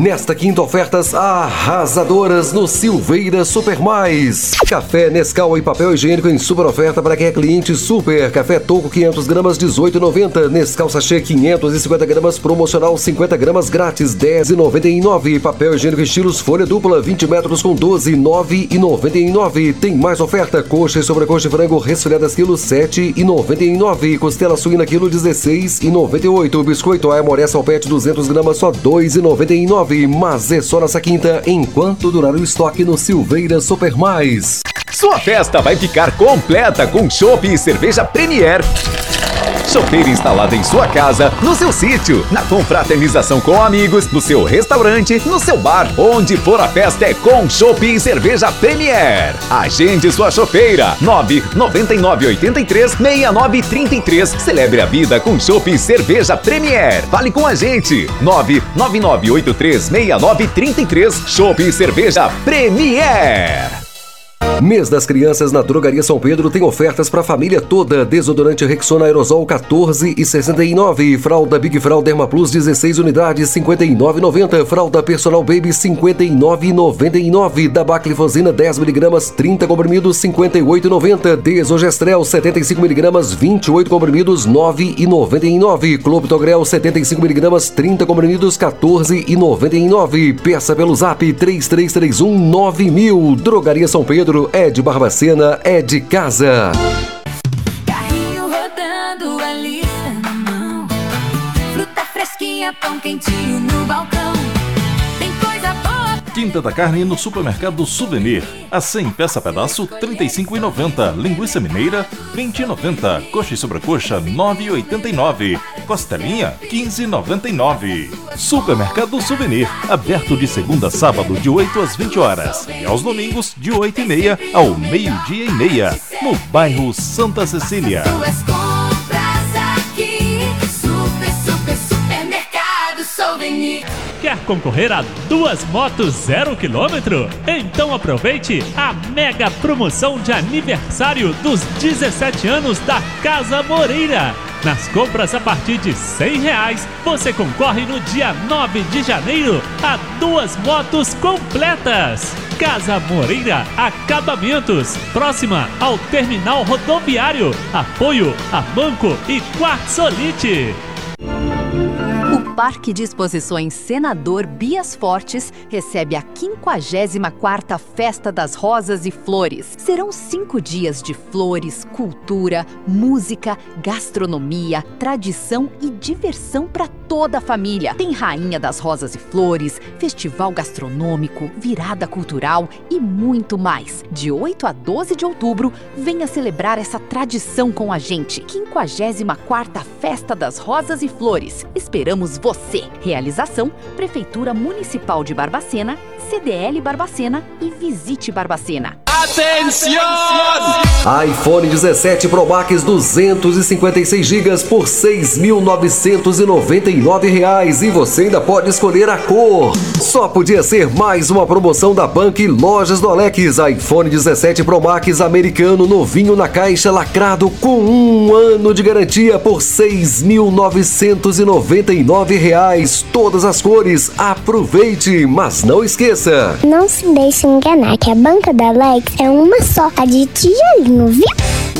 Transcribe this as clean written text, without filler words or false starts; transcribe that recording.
Nesta quinta, ofertas arrasadoras no Silveira Super Mais. Café Nescau e papel higiênico em super oferta para quem é cliente super. Café Toco 500 gramas, R$18,90. Nescau Sachê 550 gramas, promocional 50 gramas grátis, R$10,99. Papel higiênico estilos folha dupla, 20 metros com 12, R$9,99. Tem mais oferta: coxa e sobrecoxa de frango resfriadas quilo, R$7,99. Costela suína quilo, R$16,98. Biscoito Aimoré Salpete 200 gramas, só R$2,99. Mas é só nessa quinta, enquanto durar o estoque no Silveira Super Mais. Sua festa vai ficar completa com chopp e cerveja Premier. Chopeira instalada em sua casa, no seu sítio, na confraternização com amigos, no seu restaurante, no seu bar. Onde for a festa é com chopp e cerveja Premier. Agende sua chopeira. 999836933. Celebre a vida com chopp e cerveja Premier. Fale com a gente. 999836933. Chopp e cerveja Premier. Mês das Crianças na Drogaria São Pedro tem ofertas para a família toda. Desodorante Rexona Aerosol R$14,69. Fralda Big Frau Derma Plus 16 unidades R$59,90. Fralda Personal Baby R$59,99. Da Baclifosina 10mg 30 comprimidos R$58,90. Desogestrel 75mg 28 comprimidos R$9,99. Clopidogrel 75mg 30 comprimidos R$14,99. Peça pelo Zap 33319000. Drogaria São Pedro é de Barbacena, é de casa. Carrinho rodando, a lista na mão. Fruta fresquinha, pão quentinho no balcão. Tem coisa boa. Quinta da carne no Supermercado Souvenir. A 100 peça-pedaço, R$35,90. Linguiça mineira, R$20,90. Coxa e sobrecoxa, R$9,89. Costelinha, R$15,99. Supermercado Souvenir. Aberto de segunda a sábado, de 8 às 20 horas. E aos domingos, de 8h30 ao 12h30. No bairro Santa Cecília. Quer concorrer a 2 motos 0 km? Então aproveite a mega promoção de aniversário dos 17 anos da Casa Moreira. Nas compras a partir de R$100, você concorre no dia 9 de janeiro a 2 motos completas. Casa Moreira Acabamentos, próxima ao terminal rodoviário. Apoio a Banco e Quartzolite. O Parque de Exposições Senador Bias Fortes recebe a 54ª Festa das Rosas e Flores. Serão 5 dias de flores, cultura, música, gastronomia, tradição e diversão para toda a família. Tem Rainha das Rosas e Flores, festival gastronômico, virada cultural e muito mais. De 8 a 12 de outubro, venha celebrar essa tradição com a gente. 54ª Festa das Rosas e Flores. Esperamos você. Realização: Prefeitura Municipal de Barbacena, CDL Barbacena e Visite Barbacena. Atenção! iPhone 17 Pro Max 256 GB por R$6.999 e você ainda pode escolher a cor. Só podia ser mais uma promoção da Bank Lojas do Alex. iPhone 17 Pro Max americano novinho na caixa lacrado com 1 ano de garantia por R$6.999. Todas as cores. Aproveite, mas não esqueça. Não se deixe enganar que a banca da Alex é uma só, a de tijolinho, viu?